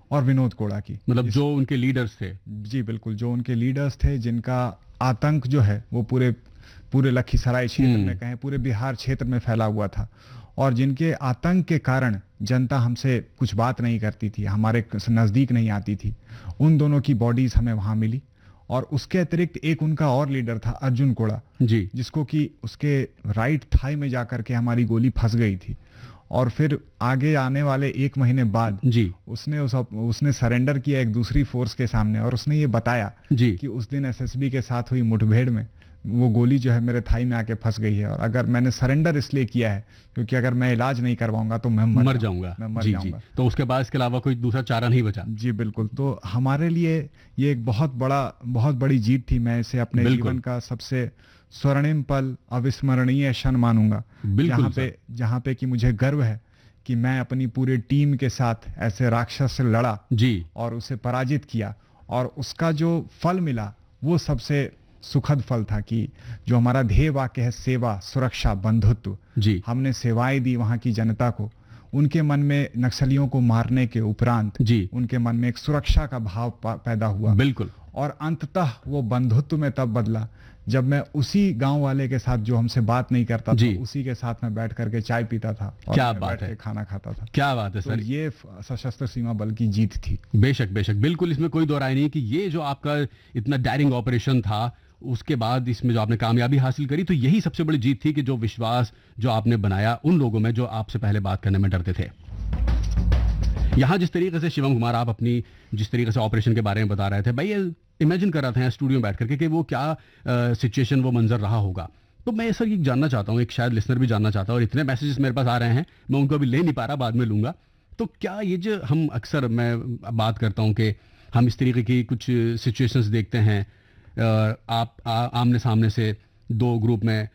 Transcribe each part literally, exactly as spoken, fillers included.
और विनोद कोड़ा की। मतलब जो उनके लीडर्स थे। जी बिल्कुल, जो उनके लीडर्स थे, जिनका आतंक जो है वो पूरे पूरे लखीसराय क्षेत्र में, कहें पूरे बिहार क्षेत्र में फैला हुआ था, और जिनके आतंक के कारण जनता हमसे कुछ बात नहीं करती थी, हमारे नज़दीक नहीं आती थी, उन दोनों की बॉडीज हमें वहाँ मिली। और उसके अतिरिक्त एक उनका और लीडर था, अर्जुन कोड़ा जी, जिसको कि उसके राइट थाई में जाकर के हमारी गोली फंस गई थी। और फिर आगे आने वाले एक महीने बाद जी, उसने उस उसने सरेंडर किया एक दूसरी फोर्स के सामने, और उसने ये बताया जी, कि उस दिन एसएसबी के साथ हुई मुठभेड़ में वो गोली जो है मेरे थाई में आके फंस गई है, और अगर मैंने सरेंडर इसलिए किया है क्योंकि अगर मैं इलाज नहीं करवाऊंगा तो मैं मर, मर जाऊंगा। मैं मर जी, जाऊंगा। जी। तो उसके बाद इसके अलावा कोई दूसरा चारा नहीं बचा। जी बिल्कुल। तो हमारे लिए ये एक बहुत बड़ा बहुत बड़ी जीत थी। मैं इसे अपने जीवन का सबसे स्वर्णिम पल, अविस्मरणीय क्षण मानूंगा, जहाँ पे जहाँ पे कि मुझे गर्व है कि मैं अपनी पूरी टीम के साथ ऐसे राक्षस से लड़ा जी, और उसे पराजित किया, और उसका जो फल मिला वो सबसे सुखद फल था कि जो हमारा ध्येय वाक्य है, सेवा, सुरक्षा, बंधुत्व, जी, हमने सेवाएं दी वहाँ की जनता को। उनके मन में नक्सलियों को मारने के उपरांत जी, उनके मन में एक सुरक्षा का भाव पैदा हुआ। बिल्कुल। और अंततः वो बंधुत्व में तब बदला जब मैं उसी गांव वाले के साथ जो हमसे बात नहीं करता था, उसी के साथ मैं बैठ करके चाय पीता था और क्या मैं बात बैठ है, के खाना खाता था। क्या बात है तो सर, ये सशस्त्र सीमा बल की जीत थी। बेशक बेशक, बिल्कुल, इसमें कोई दो राय नहीं कि ये जो आपका इतना डायरिंग ऑपरेशन था, उसके बाद इसमें जो आपने कामयाबी हासिल करी, तो यही सबसे बड़ी जीत थी कि जो विश्वास जो आपने बनाया उन लोगों में जो आपसे पहले बात करने में डरते थे। यहाँ जिस तरीके से शिवम कुमार आप अपनी जिस तरीके से ऑपरेशन के बारे में बता रहे थे, भाई ये इमेजिन कर रहा था स्टूडियो में बैठ करके कि वो क्या सिचुएशन, वो मंजर रहा होगा। तो मैं सर ये जानना चाहता हूँ, एक शायद लिसनर भी जानना चाहता है, और इतने मैसेजेस मेरे पास आ रहे हैं, मैं उनको अभी ले नहीं पा रहा, बाद में लूंगा। तो क्या ये जो हम अक्सर मैं बात करता हूँ कि हम इस तरीके की कुछ सिचुएशंस देखते हैं, आप आ, आमने सामने से दो ग्रुप में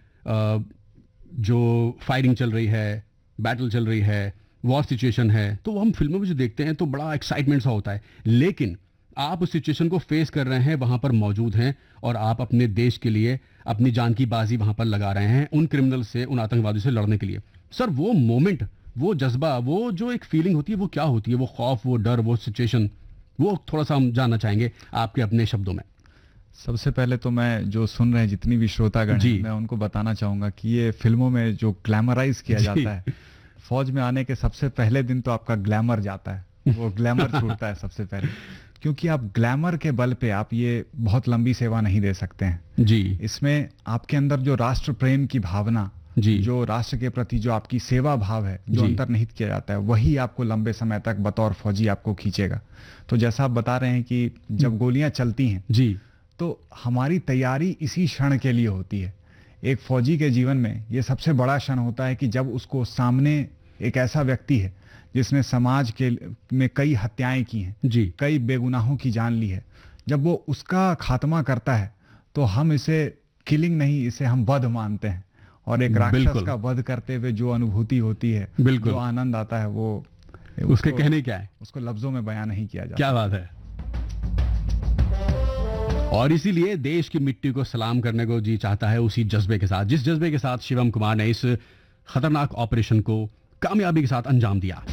जो फायरिंग चल रही है, बैटल चल रही है, वॉर सिचुएशन है, तो हम फिल्मों में जो देखते हैं तो बड़ा एक्साइटमेंट सा होता है, लेकिन आप उस सिचुएशन को फेस कर रहे हैं, वहां पर मौजूद हैं, और आप अपने देश के लिए अपनी जान की बाजी वहां पर लगा रहे हैं उन क्रिमिनल से, उन आतंकवादियों से लड़ने के लिए। सर वो मोमेंट, वो जज्बा, वो जो एक फीलिंग होती है, वो क्या होती है? वो खौफ, वो डर, वो सिचुएशन, वो थोड़ा सा हम जानना चाहेंगे आपके अपने शब्दों में। सबसे पहले तो मैं जो सुन रहे हैं जितनी भी श्रोतागण हैं, मैं उनको बताना चाहूंगा कि ये फिल्मों में जो ग्लैमराइज किया जाता है, फौज में आने के सबसे पहले दिन तो आपका ग्लैमर जाता है, वो ग्लैमर छूटता है सबसे पहले, क्योंकि आप ग्लैमर के बल पे आप ये बहुत लंबी सेवा नहीं दे सकते हैं जी। इसमें आपके अंदर जो राष्ट्र प्रेम की भावना, जी, जो राष्ट्र के प्रति जो आपकी सेवा भाव है, जो अंतर्निहित किया जाता है, वही आपको लंबे समय तक बतौर फौजी आपको खींचेगा। तो जैसा आप बता रहे हैं कि जब गोलियां चलती हैं जी, तो हमारी तैयारी इसी क्षण के लिए होती है। एक फौजी के जीवन में ये सबसे बड़ा क्षण होता है कि जब उसको सामने एक ऐसा व्यक्ति है जिसने समाज के में कई हत्याएं की हैं, जी, कई बेगुनाहों की जान ली है, जब वो उसका खात्मा करता है तो हम इसे किलिंग नहीं, इसे हम वध मानते हैं। और एक राक्षस का वध करते हुए जो अनुभूति होती है, जो आनंद आता है, वो उसके कहने क्या है, उसको लफ्जों में बयान नहीं किया जाता। क्या बात है। और इसीलिए देश की मिट्टी को सलाम करने को जी चाहता है, उसी जज्बे के साथ, जिस जज्बे के साथ शिवम कुमार ने इस खतरनाक ऑपरेशन को कामयाबी के साथ अंजाम दिया।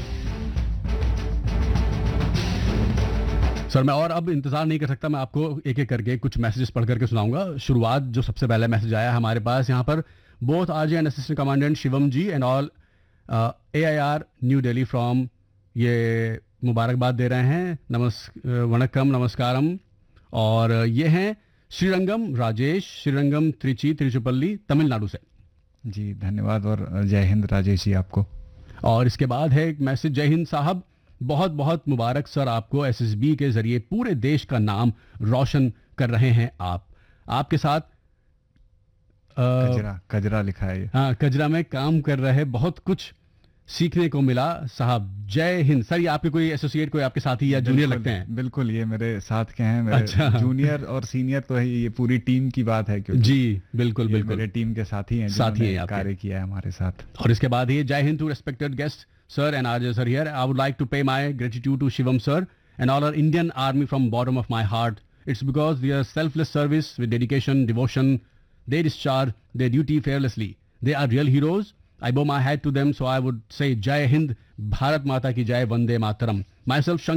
सर मैं और अब इंतजार नहीं कर सकता, मैं आपको एक एक करके कुछ मैसेजेस पढ़ करके सुनाऊंगा। शुरुआत जो सबसे पहले मैसेज आया हमारे पास यहाँ पर, both RJ and assistant commandant Shivam ji and all A I R new Delhi from, ये मुबारकबाद दे रहे हैं, नमस् वणक्कम, नमस्कारम। और ये हैं श्रीरंगम राजेश, श्रीरंगम त्रिची, तिरुचिपल्ली, तमिलनाडु से। जी धन्यवाद और जय हिंद राजेश जी आपको। और इसके बाद है एक मैसेज, जय हिंद साहब, बहुत बहुत मुबारक सर आपको, एसएसबी के जरिए पूरे देश का नाम रोशन कर रहे हैं आप। आपके साथ आ, कजरा कजरा लिखा है ये। हाँ, कजरा में काम कर रहे, बहुत कुछ सीखने को मिला साहब, जय हिंद। सर ये आपके कोई एसोसिएट, कोई आपके साथी या जूनियर लगते हैं? बिल्कुल, ये मेरे साथ के हैं, मेरे अच्छा। जूनियर और सीनियर तो है, ये पूरी टीम की बात है, क्योंकि जी बिल्कुल बिल्कुल मेरे टीम के साथी हैं, साथी हैं कार्य किया है हमारे साथ। और इसके बाद ये, जय Hind to respected guest sir and RJ sir here, I would like to पे my gratitude to Shivam sir and all our Indian army from bottom of my heart. It's because there selfless service with dedication, devotion, they discharge their duty fearlessly. They are real heroes. I bow my hat to them, so I would say Jai Hind, Bharat Mata ki Jai, Vande Mataram. Myself,